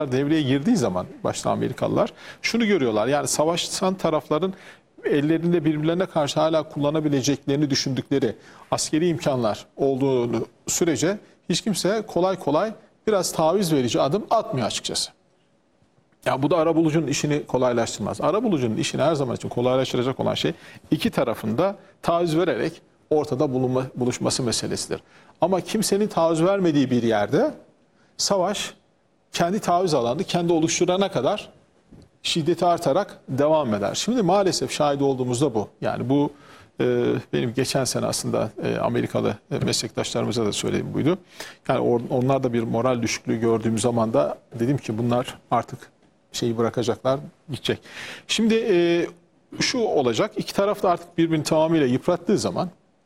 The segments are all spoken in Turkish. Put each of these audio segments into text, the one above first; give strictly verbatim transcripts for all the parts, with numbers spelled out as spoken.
devreye girdiği zaman başta Amerikalılar şunu görüyorlar. Yani savaşan tarafların ellerinde birbirlerine karşı hala kullanabileceklerini düşündükleri askeri imkanlar olduğunu sürece hiç kimse kolay kolay biraz taviz verici adım atmıyor açıkçası. Ya bu da arabulucunun işini kolaylaştırmaz. Arabulucunun işini her zaman için kolaylaştıracak olan şey iki tarafında taviz vererek ortada bulunma, buluşması meselesidir. Ama kimsenin taviz vermediği bir yerde savaş kendi taviz alanını kendi oluşturana kadar şiddeti artarak devam eder. Şimdi maalesef şahit olduğumuzda bu. Yani bu e, benim geçen sene aslında e, Amerikalı meslektaşlarımıza da söylediğim buydu. Yani or, onlar da bir moral düşüklüğü gördüğüm zaman da dedim ki bunlar artık şeyi bırakacaklar, gidecek. Şimdi e, şu olacak, iki taraf da artık birbirini tamamıyla yıprattığı zaman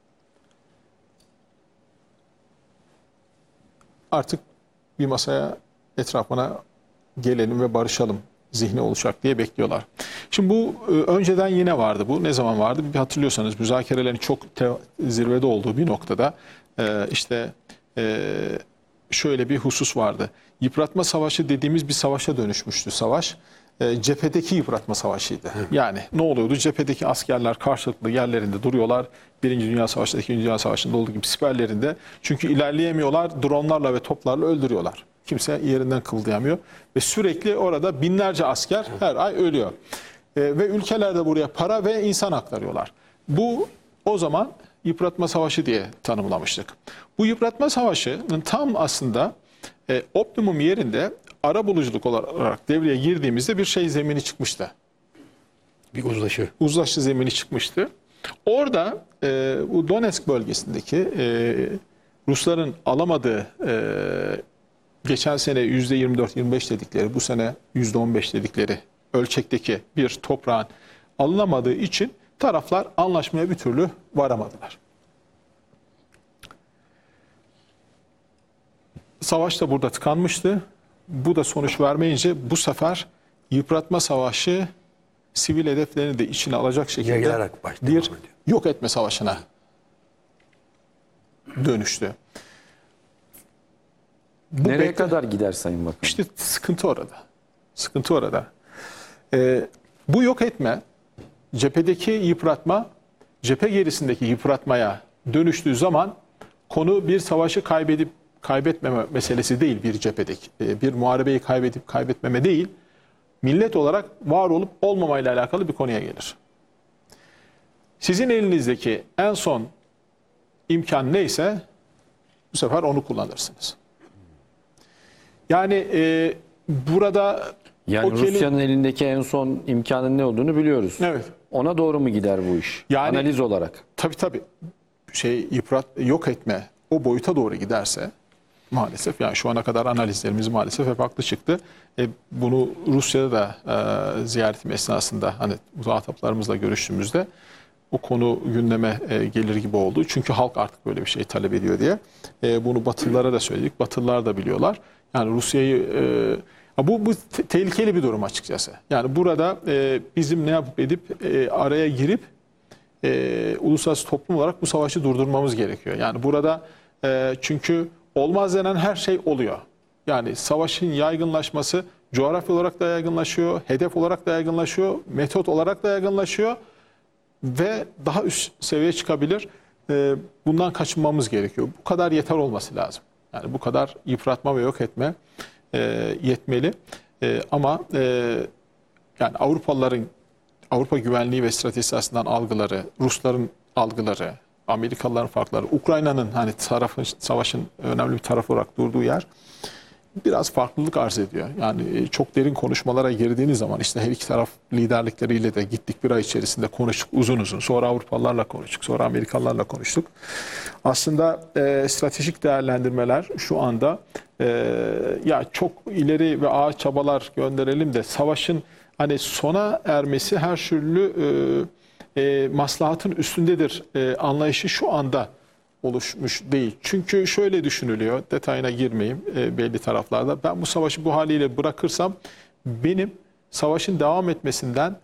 artık bir masaya etrafına gelelim ve barışalım zihni olacak diye bekliyorlar. Şimdi bu e, önceden yine vardı. Bu ne zaman vardı? Bir hatırlıyorsanız müzakerelerin çok te- zirvede olduğu bir noktada e, işte e, şöyle bir husus vardı. Yıpratma savaşı dediğimiz bir savaşa dönüşmüştü savaş. E, cephedeki yıpratma savaşıydı. Hı. Yani ne oluyordu? Cephedeki askerler karşılıklı yerlerinde duruyorlar. Birinci Dünya Savaşı'nda, İkinci Dünya Savaşı'nda olduğu gibi siperlerinde. Çünkü ilerleyemiyorlar. Dronlarla ve toplarla öldürüyorlar. Kimse yerinden kıvıldayamıyor. Ve sürekli orada binlerce asker her ay ölüyor. E, ve ülkeler de buraya para ve insan aktarıyorlar. Bu o zaman yıpratma savaşı diye tanımlamıştık. Bu yıpratma savaşının tam aslında e, optimum yerinde arabuluculuk olarak devreye girdiğimizde bir şey zemini çıkmıştı. Bir uzlaşı. Uzlaşı zemini çıkmıştı. Orada e, bu Donetsk bölgesindeki e, Rusların alamadığı e, geçen sene yüzde yirmi dört yirmi beş dedikleri, bu sene yüzde on beş dedikleri ölçekteki bir toprağın alınamadığı için taraflar anlaşmaya bir türlü varamadılar. Savaş da burada tıkanmıştı. Bu da sonuç vermeyince bu sefer yıpratma savaşı sivil hedeflerini de içine alacak şekilde bir yok etme savaşına dönüştü. Bu Nereye bekle... kadar gider Sayın Bakan? İşte sıkıntı orada. Sıkıntı orada. Ee, bu yok etme, cephedeki yıpratma, cephe gerisindeki yıpratmaya dönüştüğü zaman konu bir savaşı kaybedip kaybetmeme meselesi değil bir cephedeki. Bir muharebeyi kaybedip kaybetmeme değil, millet olarak var olup olmamayla alakalı bir konuya gelir. Sizin elinizdeki en son imkan neyse bu sefer onu kullanırsınız. Yani e, burada... Yani Rusya'nın elindeki en son imkanın ne olduğunu biliyoruz. Evet. Ona doğru mu gider bu iş? Yani, analiz olarak. Tabii tabii. Şey yıprat, yok etme o boyuta doğru giderse maalesef, yani şu ana kadar analizlerimiz maalesef hep haklı çıktı. E, bunu Rusya'da da e, ziyaretim esnasında hani muhataplarımızla görüştüğümüzde o konu gündeme e, gelir gibi oldu. Çünkü halk artık böyle bir şey talep ediyor diye. E, bunu Batılılara da söyledik. Batılılar da biliyorlar. Yani Rusya'yı... E, bu, bu te tehlikeli bir durum açıkçası. Yani burada e, bizim ne yapıp edip e, araya girip e, uluslararası toplum olarak bu savaşı durdurmamız gerekiyor. Yani burada e, çünkü olmaz denen her şey oluyor. Yani savaşın yaygınlaşması coğrafya olarak da yaygınlaşıyor, hedef olarak da yaygınlaşıyor, metot olarak da yaygınlaşıyor ve daha üst seviyeye çıkabilir. E, bundan kaçınmamız gerekiyor. Bu kadar yeter olması lazım. Yani bu kadar yıpratma ve yok etme e, yetmeli. E, ama e, yani Avrupalıların Avrupa güvenliği ve stratejisi açısından algıları, Rusların algıları, Amerikalıların farkları, Ukrayna'nın hani tarafın, savaşın önemli bir tarafı olarak durduğu yer biraz farklılık arz ediyor. Yani çok derin konuşmalara girdiğiniz zaman işte her iki taraf liderlikleriyle de gittik, bir ay içerisinde konuştuk uzun uzun. Sonra Avrupalılarla konuştuk, sonra Amerikalılarla konuştuk. Aslında e, stratejik değerlendirmeler şu anda e, ya çok ileri ve ağır çabalar gönderelim de savaşın hani sona ermesi her türlü e, e, maslahatın üstündedir e, anlayışı şu anda oluşmuş değil. Çünkü şöyle düşünülüyor, detayına girmeyeyim e, belli taraflarda. Ben bu savaşı bu haliyle bırakırsam benim savaşın devam etmesinden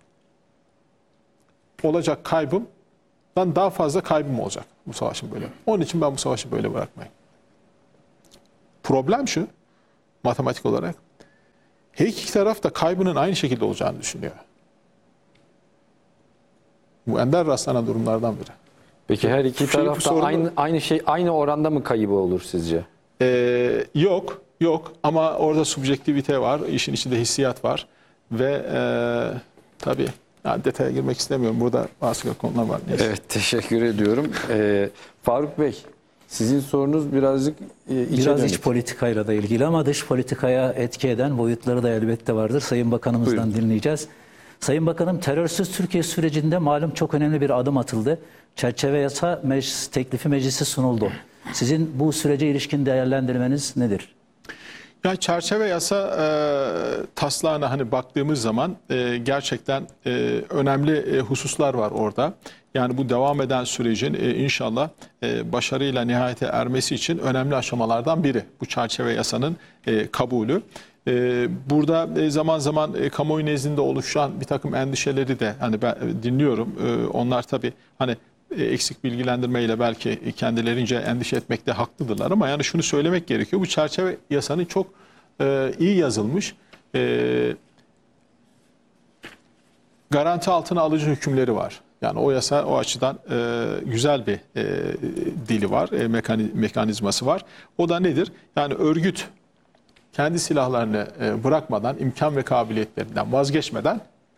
olacak kaybımdan daha fazla kaybım olacak bu savaşın böyle. Onun için ben bu savaşı böyle bırakmayayım. Problem şu, matematik olarak. her iki taraf da kaybının aynı şekilde olacağını düşünüyor. Bu ender rastlanan durumlardan biri. Peki her iki Şey, tarafta sorunu- aynı aynı şey aynı oranda mı kaybı olur sizce? Ee, yok, yok ama orada subjektivite var, işin içinde hissiyat var ve e, tabii yani detaya girmek istemiyorum. Burada bazı konular var. Neyse. Evet, teşekkür ediyorum. Ee, Faruk Bey, sizin sorunuz birazcık e, içe Biraz dönük. iç politikayla da ilgili ama dış politikaya etki eden boyutları da elbette vardır. Sayın Bakanımızdan Buyurun. dinleyeceğiz. Sayın Bakanım, terörsüz Türkiye sürecinde malum çok önemli bir adım atıldı. Çerçeve yasa meclis teklifi meclise sunuldu. Sizin bu sürece ilişkin değerlendirmeniz nedir? Ya çerçeve yasa e, taslağına hani baktığımız zaman e, gerçekten e, önemli e, hususlar var orada. Yani bu devam eden sürecin e, inşallah e, başarıyla nihayete ermesi için önemli aşamalardan biri. Bu çerçeve yasanın e, kabulü. E, burada e, zaman zaman e, kamuoyu nezdinde oluşan bir takım endişeleri de hani ben e, dinliyorum. E, onlar tabii hani e, eksik bilgilendirmeyle belki kendilerince endişe etmekte haklıdırlar ama yani şunu söylemek gerekiyor. Bu çerçeve yasanın çok e, iyi yazılmış, e, garanti altına alıcı hükümleri var. Yani o yasa o açıdan e, güzel bir e, dili var, e, mekani, mekanizması var. O da nedir? Yani örgüt kendi silahlarını e, bırakmadan, imkan ve kabiliyetlerinden vazgeçmeden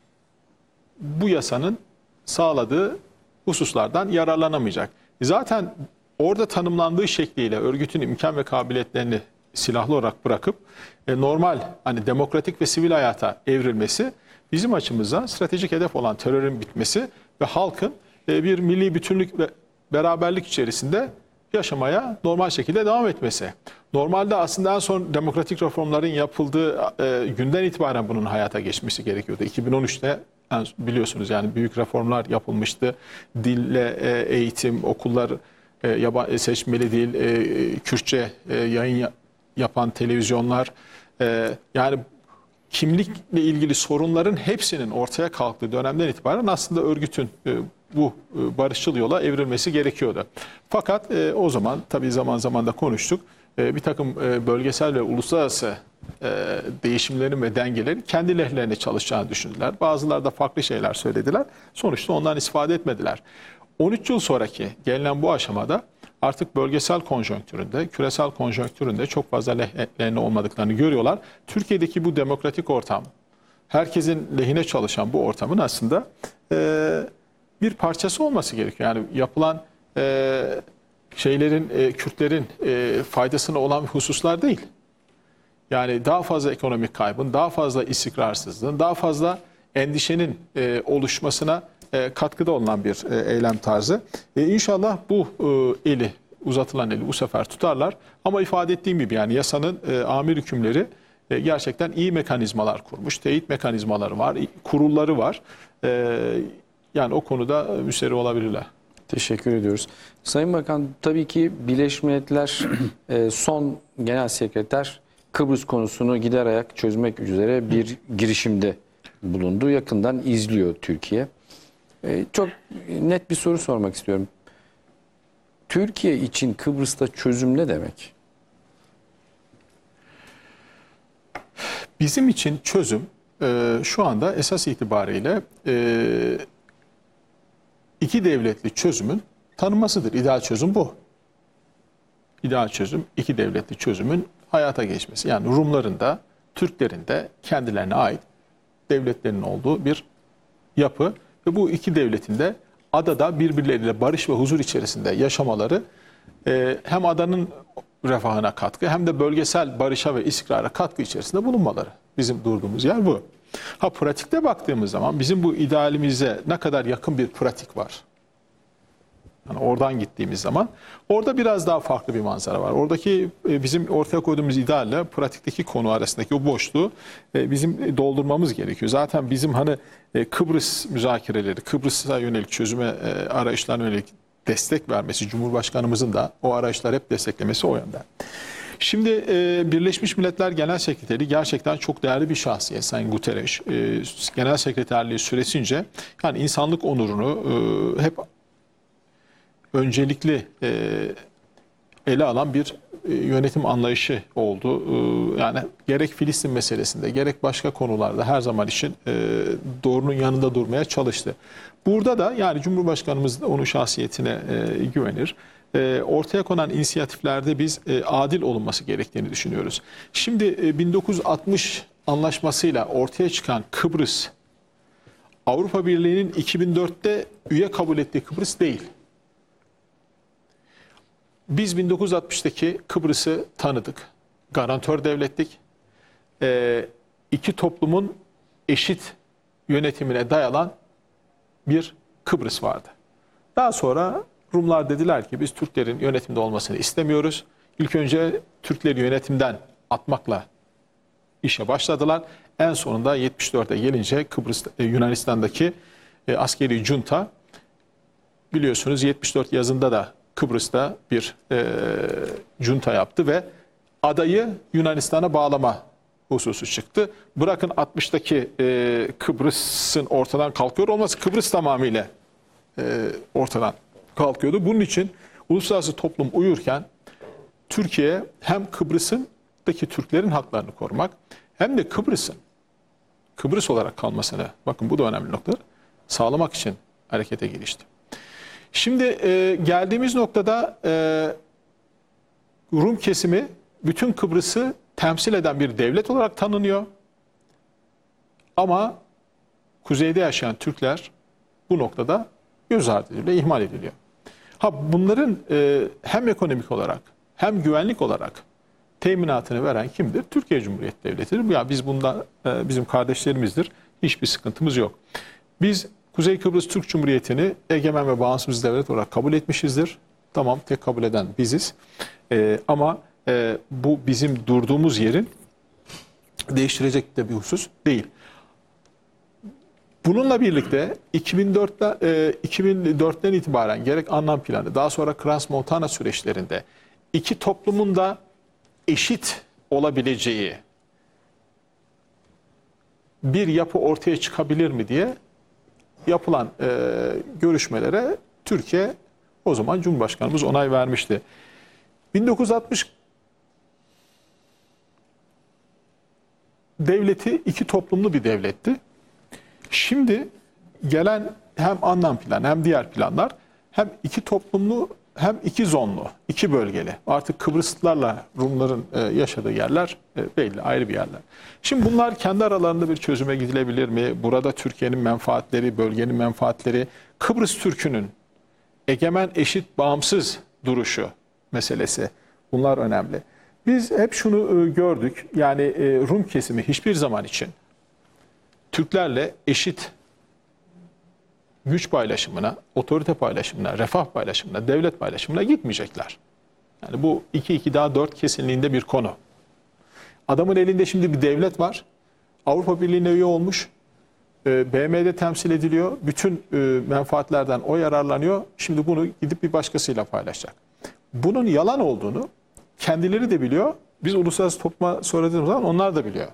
bu yasanın sağladığı hususlardan yararlanamayacak. Zaten orada tanımlandığı şekliyle örgütün imkan ve kabiliyetlerini silahlı olarak bırakıp e, normal hani demokratik ve sivil hayata evrilmesi bizim açımızdan stratejik hedef olan terörün bitmesi ve halkın e, bir milli bütünlük ve beraberlik içerisinde yaşamaya normal şekilde devam etmesi. Normalde aslında en son demokratik reformların yapıldığı e, günden itibaren bunun hayata geçmesi gerekiyordu. iki bin on üçte yani biliyorsunuz yani büyük reformlar yapılmıştı. Dille e, eğitim, okullar e, yaba, seçmeli dil, e, Kürtçe e, yayın ya, yapan televizyonlar. E, yani kimlikle ilgili sorunların hepsinin ortaya kalktığı dönemden itibaren aslında örgütün e, bu e, barışçıl yola evrilmesi gerekiyordu. Fakat e, o zaman tabii zaman zaman da konuştuk. E, bir takım e, bölgesel ve uluslararası e, değişimlerin ve dengelerin kendi lehlerine çalışacağını düşündüler. Bazıları da farklı şeyler söylediler. Sonuçta ondan istifade etmediler. on üç yıl sonraki gelinen bu aşamada artık bölgesel konjonktüründe, küresel konjonktüründe çok fazla lehlerine olmadıklarını görüyorlar. Türkiye'deki bu demokratik ortam, herkesin lehine çalışan bu ortamın aslında e, bir parçası olması gerekiyor. Yani yapılan e, şeylerin, e, Kürtlerin e, faydasına olan bir hususlar değil. Yani daha fazla ekonomik kaybın, daha fazla istikrarsızlığın, daha fazla endişenin e, oluşmasına e, katkıda olunan bir e, eylem tarzı. E, İnşallah bu e, eli, uzatılan eli bu sefer tutarlar. Ama ifade ettiğim gibi yani yasanın e, amir hükümleri e, gerçekten iyi mekanizmalar kurmuş. Teyit mekanizmaları var, kurulları var. E, yani o konuda müsterih olabilirler. Teşekkür ediyoruz. Sayın Bakan, tabii ki Birleşmiş Milletler e, son genel sekreter Kıbrıs konusunu gider ayak çözmek üzere bir girişimde bulundu. Yakından izliyor Türkiye. E, çok net bir soru sormak istiyorum. Türkiye için Kıbrıs'ta çözüm ne demek? Bizim için çözüm e, şu anda esas itibariyle e, iki devletli çözümün tanınmasıdır. İdeal çözüm bu. İdeal çözüm iki devletli çözümün hayata geçmesi. Yani Rumların da Türklerin de kendilerine ait devletlerinin olduğu bir yapı ve bu iki devletin de adada birbirleriyle barış ve huzur içerisinde yaşamaları e, hem adanın refahına katkı hem de bölgesel barışa ve istikrara katkı içerisinde bulunmaları. Bizim durduğumuz yer bu. Ha pratikte baktığımız zaman bizim bu idealimize ne kadar yakın bir pratik var. Yani oradan gittiğimiz zaman orada biraz daha farklı bir manzara var. Oradaki e, bizim ortaya koyduğumuz idealle pratikteki konu arasındaki o boşluğu e, bizim doldurmamız gerekiyor. Zaten bizim hani e, Kıbrıs müzakereleri, Kıbrıs'a yönelik çözüme e, arayışlarına yönelik destek vermesi, Cumhurbaşkanımızın da o arayışlar hep desteklemesi o yönde. Şimdi e, Birleşmiş Milletler Genel Sekreteri gerçekten çok değerli bir şahsiyet Sayın Guterres. E, Genel Sekreterliği süresince yani insanlık onurunu e, hep öncelikli e, ele alan bir e, yönetim anlayışı oldu. E, yani gerek Filistin meselesinde gerek başka konularda her zaman için e, doğrunun yanında durmaya çalıştı. Burada da yani Cumhurbaşkanımız da onun şahsiyetine e, güvenir. E, ortaya konan inisiyatiflerde biz e, adil olunması gerektiğini düşünüyoruz. Şimdi e, bin dokuz yüz altmış anlaşmasıyla ortaya çıkan Kıbrıs, Avrupa Birliği'nin iki bin dörtte üye kabul ettiği Kıbrıs değil. Biz bin dokuz yüz altmıştaki Kıbrıs'ı tanıdık. Garantör devlettik. E, iki toplumun eşit yönetimine dayanan bir Kıbrıs vardı. Daha sonra Rumlar dediler ki biz Türklerin yönetimde olmasını istemiyoruz. İlk önce Türkleri yönetimden atmakla işe başladılar. En sonunda yetmiş dörde gelince Kıbrıs Yunanistan'daki e, askeri junta biliyorsunuz yetmiş dört yazında da Kıbrıs'ta bir e, junta yaptı ve adayı Yunanistan'a bağlama hususu çıktı. Bırakın altmıştaki e, Kıbrıs'ın ortadan kalkıyor olması, Kıbrıs tamamıyla e, ortadan kalkıyordu. Bunun için uluslararası toplum uyurken Türkiye hem Kıbrıs'ındaki Türklerin haklarını korumak hem de Kıbrıs'ın Kıbrıs olarak kalmasını, bakın bu da önemli nokta, sağlamak için harekete girişti. Şimdi e, geldiğimiz noktada e, Rum kesimi bütün Kıbrıs'ı temsil eden bir devlet olarak tanınıyor. Ama kuzeyde yaşayan Türkler bu noktada göz ardı ediliyor, ihmal ediliyor. Ha bunların e, hem ekonomik olarak hem güvenlik olarak teminatını veren kimdir? Türkiye Cumhuriyeti Devleti'dir. Ya biz bunda e, bizim kardeşlerimizdir. Hiçbir sıkıntımız yok. Biz Kuzey Kıbrıs Türk Cumhuriyeti'ni egemen ve bağımsız devlet olarak kabul etmişizdir. Tamam, tek kabul eden biziz. E, ama e, bu bizim durduğumuz yerin değiştirecek de bir husus değil. Bununla birlikte iki bin dörtte, e, iki bin dörtten itibaren gerek Annan Planı, daha sonra Crans-Montana süreçlerinde iki toplumun da eşit olabileceği bir yapı ortaya çıkabilir mi diye yapılan e, görüşmelere Türkiye, o zaman Cumhurbaşkanımız onay vermişti. bin dokuz yüz altmış devleti iki toplumlu bir devletti. Şimdi gelen hem Annan Planı hem diğer planlar hem iki toplumlu hem iki zonlu, iki bölgeli. Artık Kıbrıslılarla Rumların yaşadığı yerler belli, ayrı bir yerler. Şimdi bunlar kendi aralarında bir çözüme gidilebilir mi? Burada Türkiye'nin menfaatleri, bölgenin menfaatleri, Kıbrıs Türk'ünün egemen, eşit, bağımsız duruşu meselesi. Bunlar önemli. Biz hep şunu gördük. Yani Rum kesimi hiçbir zaman için Türklerle eşit güç paylaşımına, otorite paylaşımına, refah paylaşımına, devlet paylaşımına gitmeyecekler. Yani bu iki iki daha dört kesinliğinde bir konu. Adamın elinde şimdi bir devlet var. Avrupa Birliği'ne üye olmuş. B M'de temsil ediliyor. Bütün menfaatlerden o yararlanıyor. Şimdi bunu gidip bir başkasıyla paylaşacak. Bunun yalan olduğunu kendileri de biliyor. Biz uluslararası topluma söylediğimiz zaman onlar da biliyor.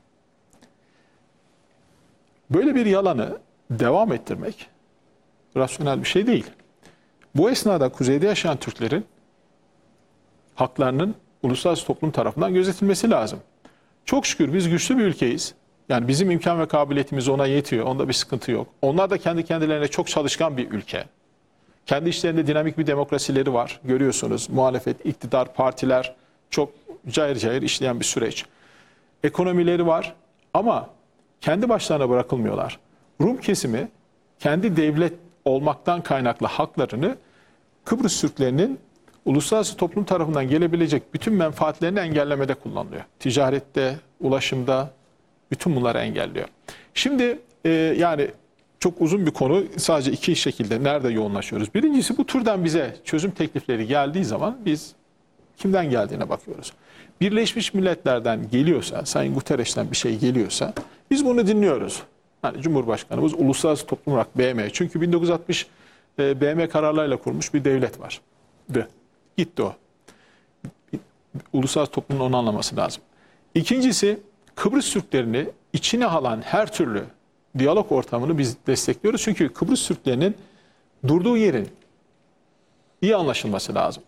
Böyle bir yalanı devam ettirmek rasyonel bir şey değil. Bu esnada kuzeyde yaşayan Türklerin haklarının uluslararası toplum tarafından gözetilmesi lazım. Çok şükür biz güçlü bir ülkeyiz. Yani bizim imkan ve kabiliyetimiz ona yetiyor. Onda bir sıkıntı yok. Onlar da kendi kendilerine çok çalışkan bir ülke. Kendi içlerinde dinamik bir demokrasileri var. Görüyorsunuz muhalefet, iktidar, partiler çok cayır cayır işleyen bir süreç. Ekonomileri var ama kendi başlarına bırakılmıyorlar. Rum kesimi kendi devlet olmaktan kaynaklı haklarını Kıbrıs Türklerinin uluslararası toplum tarafından gelebilecek bütün menfaatlerini engellemede kullanılıyor. Ticarette, ulaşımda bütün bunları engelliyor. Şimdi e, yani çok uzun bir konu, sadece iki şekilde nerede yoğunlaşıyoruz? Birincisi, bu türden bize çözüm teklifleri geldiği zaman biz kimden geldiğine bakıyoruz. Birleşmiş Milletler'den geliyorsa, Sayın Guterres'ten bir şey geliyorsa biz bunu dinliyoruz. Yani Cumhurbaşkanımız uluslararası toplum olarak B M, çünkü bin dokuz yüz altmış e, B M kararlarıyla kurulmuş bir devlet var. De. Gitti o. Uluslararası toplumun onu anlaması lazım. İkincisi, Kıbrıs Türklerini içine alan her türlü diyalog ortamını biz destekliyoruz. Çünkü Kıbrıs Türklerinin durduğu yerin iyi anlaşılması lazım.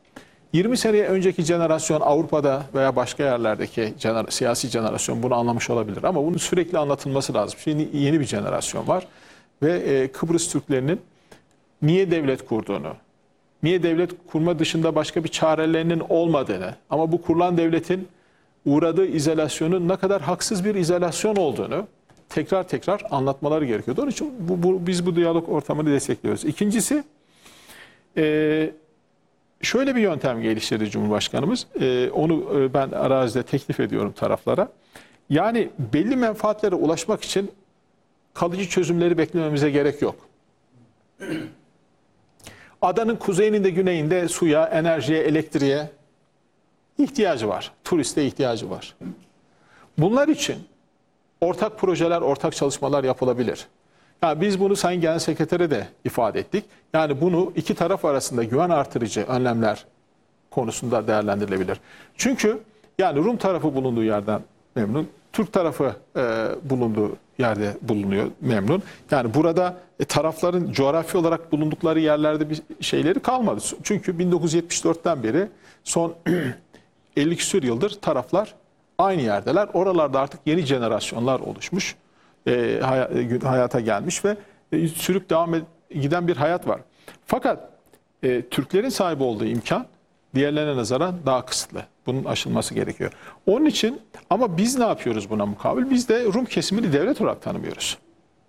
yirmi seneye önceki jenerasyon Avrupa'da veya başka yerlerdeki jener siyasi jenerasyon bunu anlamış olabilir. Ama bunun sürekli anlatılması lazım. Şimdi yeni bir jenerasyon var ve e, Kıbrıs Türklerinin niye devlet kurduğunu, niye devlet kurma dışında başka bir çarelerinin olmadığını ama bu kurulan devletin uğradığı izolasyonun ne kadar haksız bir izolasyon olduğunu tekrar tekrar anlatmaları gerekiyordu. Onun için bu, bu, biz bu diyalog ortamını destekliyoruz. İkincisi, e, şöyle bir yöntem geliştirdi Cumhurbaşkanımız. E, onu e, ben arazide teklif ediyorum taraflara. Yani belli menfaatlere ulaşmak için kalıcı çözümleri beklememize gerek yok. Adanın kuzeyinde, güneyinde suya, enerjiye, elektriğe ihtiyacı var. Turiste ihtiyacı var. Bunlar için ortak projeler, ortak çalışmalar yapılabilir. Yani biz bunu Sayın Genel Sekreter'e de ifade ettik. Yani bunu iki taraf arasında güven artırıcı önlemler konusunda değerlendirilebilir. Çünkü yani Rum tarafı bulunduğu yerden memnun, Türk tarafı e, bulunduğu yerde bulunuyor memnun. Yani burada e, tarafların coğrafi olarak bulundukları yerlerde bir şeyleri kalmadı. Çünkü bin dokuz yüz yetmiş dörtten beri son elli küsur yıldır taraflar aynı yerdeler. Oralarda artık yeni jenerasyonlar oluşmuş, e, hayata gelmiş ve e, sürüp devam ed- giden bir hayat var. Fakat e, Türklerin sahip olduğu imkan diğerlerine nazaran daha kısıtlı. Bunun aşılması gerekiyor. Onun için ama biz ne yapıyoruz buna mukabil? Biz de Rum kesimini devlet olarak tanımıyoruz.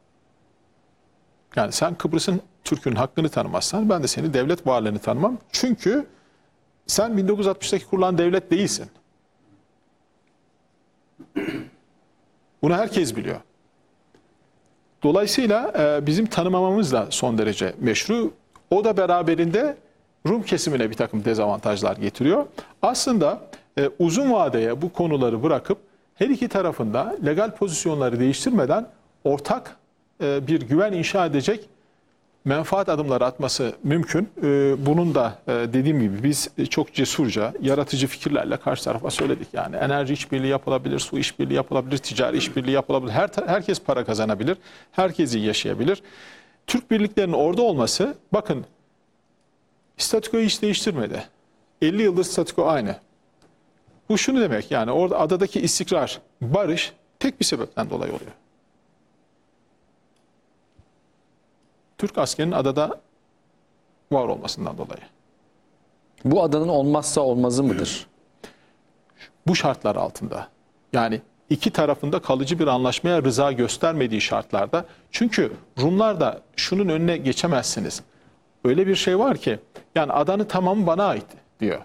Yani sen Kıbrıs'ın Türk'ün hakkını tanımazsan ben de senin devlet varlığını tanımam. Çünkü sen bin dokuz yüz altmıştaki kurulan devlet değilsin. Bunu herkes biliyor. Dolayısıyla e, bizim tanımamamız da son derece meşru. O da beraberinde Rum kesimine bir takım dezavantajlar getiriyor. Aslında e, uzun vadeye bu konuları bırakıp her iki tarafında legal pozisyonları değiştirmeden ortak e, bir güven inşa edecek menfaat adımları atması mümkün. E, bunun da e, dediğim gibi biz çok cesurca, yaratıcı fikirlerle karşı tarafa söyledik. Yani enerji işbirliği yapılabilir, su işbirliği yapılabilir, ticari işbirliği yapılabilir. Her, herkes para kazanabilir, herkes iyi yaşayabilir. Türk birliklerinin orada olması, bakın statükoyu hiç değiştirmedi. elli yıldır statüko aynı. Bu şunu demek, yani orada adadaki istikrar, barış tek bir sebepten dolayı oluyor. Türk askerinin adada var olmasından dolayı. Bu adanın olmazsa olmazı mıdır? Bu şartlar altında, yani iki tarafında kalıcı bir anlaşmaya rıza göstermediği şartlarda, çünkü Rumlar da şunun önüne geçemezsiniz. Öyle bir şey var ki, yani adanın tamamı bana ait diyor.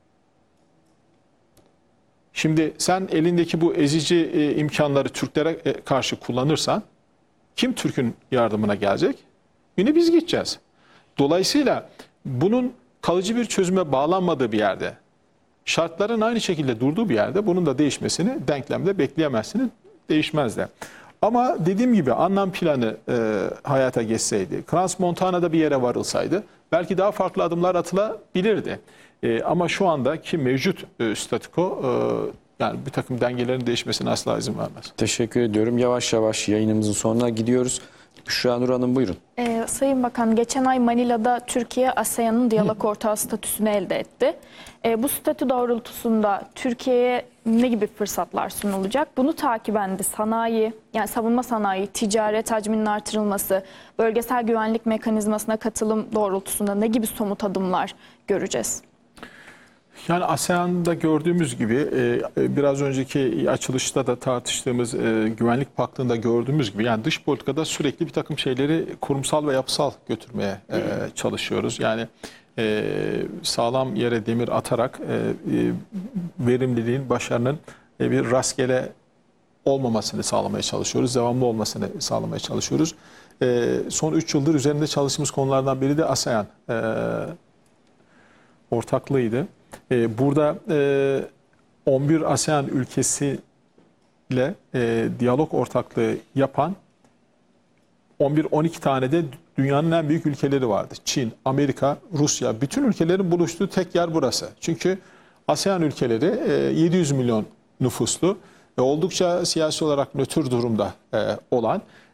Şimdi sen elindeki bu ezici e, imkanları Türklere e, karşı kullanırsan, kim Türk'ün yardımına gelecek? Yine biz gideceğiz. Dolayısıyla bunun kalıcı bir çözüme bağlanmadığı bir yerde, şartların aynı şekilde durduğu bir yerde bunun da değişmesini denklemde bekleyemezsiniz, değişmez de. Ama dediğim gibi anlam planı e, hayata geçseydi, Crans-Montana'da bir yere varılsaydı belki daha farklı adımlar atılabilirdi. E, ama şu andaki mevcut e, statüko e, yani bir takım dengelerin değişmesine asla izin vermez. Teşekkür ediyorum. Yavaş yavaş yayınımızın sonuna gidiyoruz. Büşra Nur Hanım buyurun. Ee, Sayın Bakan, geçen ay Manila'da Türkiye ASEAN'ın diyalog ortağı statüsünü elde etti. Ee, bu statü doğrultusunda Türkiye'ye ne gibi fırsatlar sunulacak? Bunu takiben de sanayi, yani savunma sanayi, ticaret hacminin artırılması, bölgesel güvenlik mekanizmasına katılım doğrultusunda ne gibi somut adımlar göreceğiz? Yani ASEAN'da gördüğümüz gibi e, biraz önceki açılışta da tartıştığımız e, güvenlik paktında gördüğümüz gibi yani dış politikada sürekli bir takım şeyleri kurumsal ve yapısal götürmeye e, çalışıyoruz. Yani e, sağlam yere demir atarak e, e, verimliliğin, başarının e, bir rastgele olmamasını sağlamaya çalışıyoruz. Devamlı olmasını sağlamaya çalışıyoruz. E, son üç yıldır üzerinde çalıştığımız konulardan biri de ASEAN e, ortaklığıydı. Burada on bir ASEAN ülkesiyle diyalog ortaklığı yapan on bir on iki tane de dünyanın en büyük ülkeleri vardı. Çin, Amerika, Rusya, bütün ülkelerin buluştuğu tek yer burası. Çünkü ASEAN ülkeleri yedi yüz milyon nüfuslu ve oldukça siyasi olarak nötr durumda olan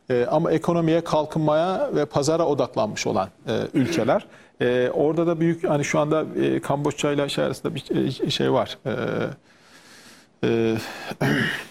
E, ama ekonomiye, kalkınmaya ve pazara odaklanmış olan e, ülkeler. E, orada da büyük, hani şu anda e, Kamboçya ile şey arasında bir şey var. E, e,